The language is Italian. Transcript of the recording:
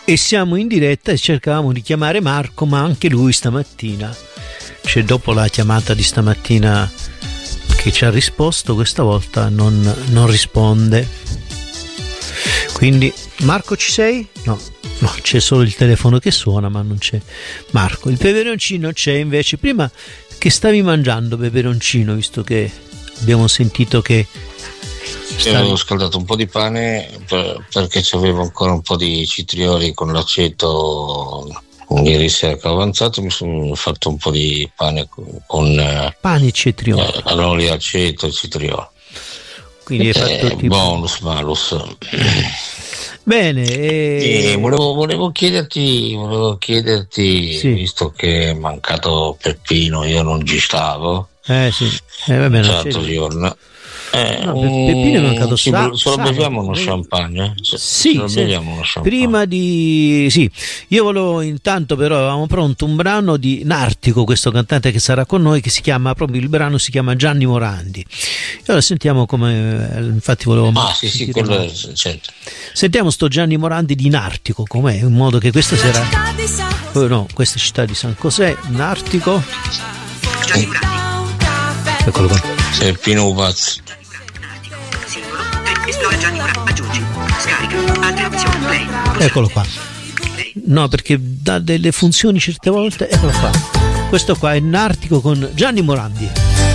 E siamo in diretta e cercavamo di chiamare Marco, ma anche lui stamattina, cioè dopo la chiamata di stamattina che ci ha risposto, questa volta non risponde. Quindi Marco, ci sei? No, c'è solo il telefono che suona, ma non c'è Marco. Il peperoncino c'è invece. Prima, che stavi mangiando peperoncino, visto che abbiamo sentito che avevo scaldato un po' di pane perché c'avevo ancora un po' di citrioli con l'aceto. Ieri sera che ho avanzato mi sono fatto un po' di pane con pane e cetriolo, l'olio, aceto e citriolo. Quindi hai fatto tipo bonus malus. Bene, volevo chiederti, sì, visto che è mancato Peppino, io non ci stavo. Sì, vabbè, l'altro giorno. Peppino è mancato solo beviamo uno champagne? Sì, beviamo uno champagne. Prima di sì, io volevo intanto, però avevamo pronto un brano di Nartico, questo cantante che sarà con noi, che si chiama, proprio il brano si chiama Gianni Morandi. Allora sentiamo come, infatti volevo sì, quello certo. Sentiamo sto Gianni Morandi di Nartico com'è, in modo che questa sera questa città di San José, Nartico. Gianni Morandi. Eccolo qua. Sei Pino Uvazzi. Esplora Gianni Morandi, aggiungi, scarica, altre opzioni, play. Eccolo qua. No, perché dà delle funzioni certe volte. Eccolo qua. Questo qua è Nartico con Gianni Morandi.